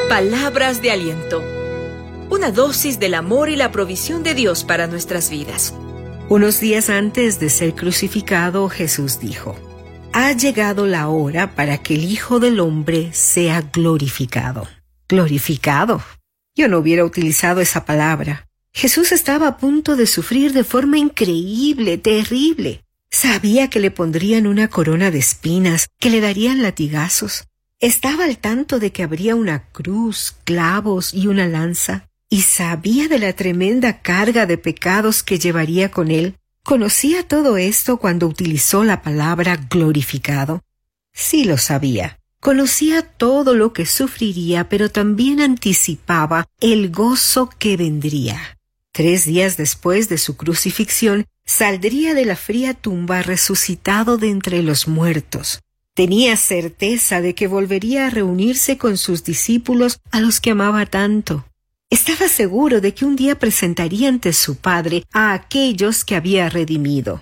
Palabras de aliento. Una dosis del amor y la provisión de Dios para nuestras vidas. Unos días antes de ser crucificado, Jesús dijo: ha llegado la hora para que el Hijo del Hombre sea glorificado. ¿Glorificado? Yo no hubiera utilizado esa palabra. Jesús estaba a punto de sufrir de forma increíble, terrible. Sabía que le pondrían una corona de espinas, que le darían latigazos. Estaba al tanto de que habría una cruz, clavos y una lanza, y sabía de la tremenda carga de pecados que llevaría con él. ¿Conocía todo esto cuando utilizó la palabra glorificado? Sí lo sabía. Conocía todo lo que sufriría, pero también anticipaba el gozo que vendría. 3 días después de su crucifixión, saldría de la fría tumba resucitado de entre los muertos. Tenía certeza de que volvería a reunirse con sus discípulos a los que amaba tanto. Estaba seguro de que un día presentaría ante su Padre a aquellos que había redimido.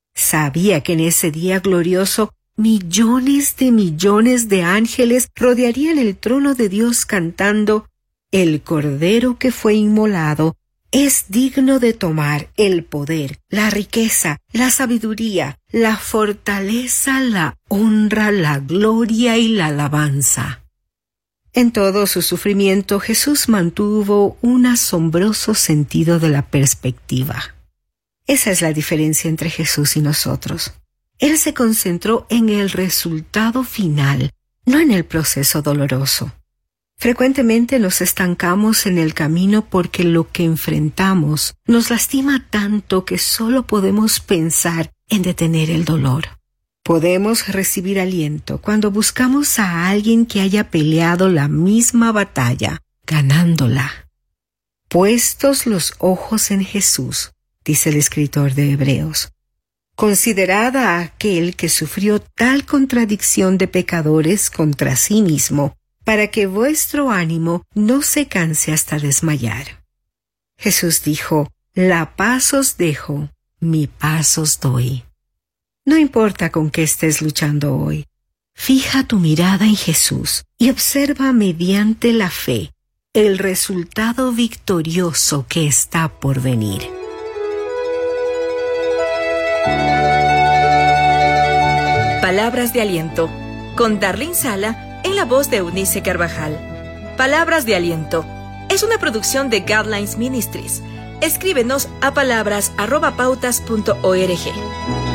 Sabía que en ese día glorioso millones de ángeles rodearían el trono de Dios cantando: el Cordero que fue inmolado es digno de tomar el poder, la riqueza, la sabiduría, la fortaleza, la honra, la gloria y la alabanza. En todo su sufrimiento, Jesús mantuvo un asombroso sentido de la perspectiva. Esa es la diferencia entre Jesús y nosotros. Él se concentró en el resultado final, no en el proceso doloroso. Frecuentemente nos estancamos en el camino porque lo que enfrentamos nos lastima tanto que solo podemos pensar en detener el dolor. Podemos recibir aliento cuando buscamos a alguien que haya peleado la misma batalla, ganándola. Puestos los ojos en Jesús, dice el escritor de Hebreos, considerad a aquel que sufrió tal contradicción de pecadores contra sí mismo, para que vuestro ánimo no se canse hasta desmayar. Jesús dijo: la paz os dejo, mi paz os doy. No importa con qué estés luchando hoy, fija tu mirada en Jesús y observa mediante la fe el resultado victorioso que está por venir. Palabras de aliento, con Darlene Sala, en la voz de Eunice Carvajal. Palabras de aliento es una producción de Guidelines Ministries. Escríbenos a palabras@pautas.org.